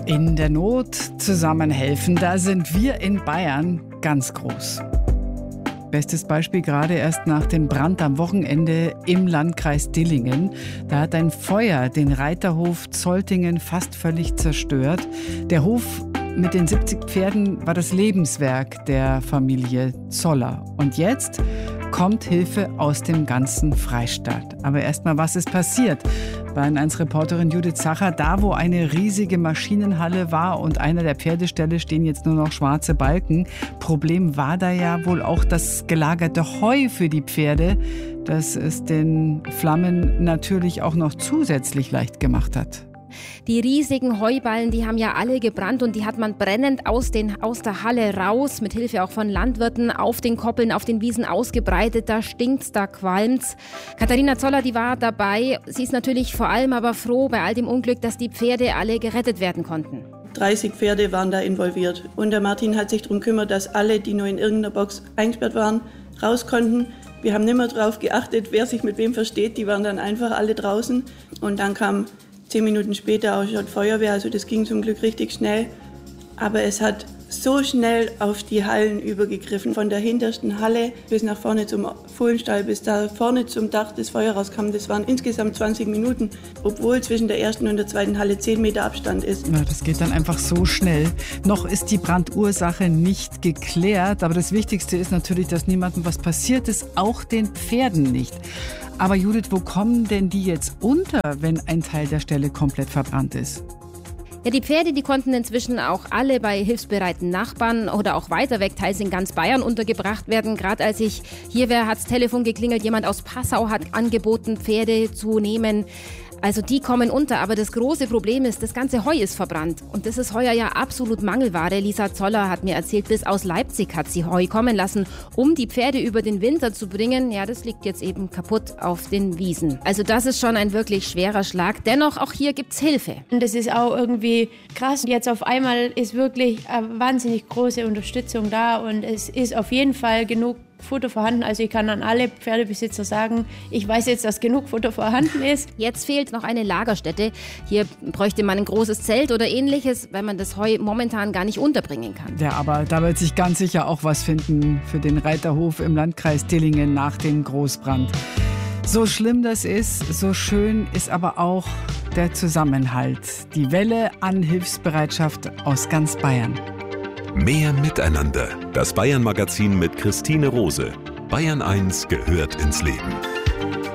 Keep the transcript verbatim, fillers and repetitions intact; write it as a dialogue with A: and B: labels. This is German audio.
A: In der Not zusammenhelfen, da sind wir in Bayern ganz groß. Bestes Beispiel gerade erst nach dem Brand am Wochenende im Landkreis Dillingen. Da hat ein Feuer den Reiterhof Zoltingen fast völlig zerstört. Der Hof mit den siebzig Pferden war das Lebenswerk der Familie Zoller. Und jetzt kommt Hilfe aus dem ganzen Freistaat. Aber erstmal, was ist passiert? Bayern eins Reporterin Judith Zacher, da wo eine riesige Maschinenhalle war und einer der Pferdeställe stehen jetzt nur noch schwarze Balken. Problem war da ja wohl auch das gelagerte Heu für die Pferde, das es den Flammen natürlich auch noch zusätzlich leicht gemacht hat.
B: Die riesigen Heuballen, die haben ja alle gebrannt und die hat man brennend aus, den, aus der Halle raus, mit Hilfe auch von Landwirten, auf den Koppeln, auf den Wiesen ausgebreitet. Da stinkt's, da qualmt's. Katharina Zoller, die war dabei. Sie ist natürlich vor allem aber froh bei all dem Unglück, dass die Pferde alle gerettet werden konnten.
C: dreißig Pferde waren da involviert. Und der Martin hat sich darum gekümmert, dass alle, die nur in irgendeiner Box eingesperrt waren, raus konnten. Wir haben nicht mehr darauf geachtet, wer sich mit wem versteht. Die waren dann einfach alle draußen. Und dann kam Zehn Minuten später auch schon Feuerwehr, also das ging zum Glück richtig schnell. Aber es hat so schnell auf die Hallen übergegriffen. Von der hintersten Halle bis nach vorne zum Fohlenstall, bis da vorne zum Dach das Feuer rauskam. Das waren insgesamt zwanzig Minuten, obwohl zwischen der ersten und der zweiten Halle zehn Meter Abstand ist.
A: Ja, das geht dann einfach so schnell. Noch ist die Brandursache nicht geklärt. Aber das Wichtigste ist natürlich, dass niemandem was passiert ist, auch den Pferden nicht. Aber Judith, wo kommen denn die jetzt unter, wenn ein Teil der Stelle komplett verbrannt ist?
B: Ja, die Pferde, die konnten inzwischen auch alle bei hilfsbereiten Nachbarn oder auch weiter weg, teils in ganz Bayern, untergebracht werden. Gerade als ich hier wäre, hat das Telefon geklingelt. Jemand aus Passau hat angeboten, Pferde zu nehmen. Also die kommen unter, aber das große Problem ist, das ganze Heu ist verbrannt. Und das ist heuer ja absolut Mangelware. Lisa Zoller hat mir erzählt, bis aus Leipzig hat sie Heu kommen lassen, um die Pferde über den Winter zu bringen. Ja, das liegt jetzt eben kaputt auf den Wiesen. Also das ist schon ein wirklich schwerer Schlag. Dennoch, auch hier gibt's Hilfe.
D: Und das ist auch irgendwie krass. Jetzt auf einmal ist wirklich eine wahnsinnig große Unterstützung da und es ist auf jeden Fall genug Futter vorhanden. Also ich kann an alle Pferdebesitzer sagen, ich weiß jetzt, dass genug Futter vorhanden ist.
B: Jetzt fehlt noch eine Lagerstätte. Hier bräuchte man ein großes Zelt oder ähnliches, weil man das Heu momentan gar nicht unterbringen kann.
A: Ja, aber da wird sich ganz sicher auch was finden für den Reiterhof im Landkreis Dillingen nach dem Großbrand. So schlimm das ist, so schön ist aber auch der Zusammenhalt. Die Welle an Hilfsbereitschaft aus ganz Bayern.
E: Mehr Miteinander. Das Bayern-Magazin mit Christine Rose. Bayern eins gehört ins Leben.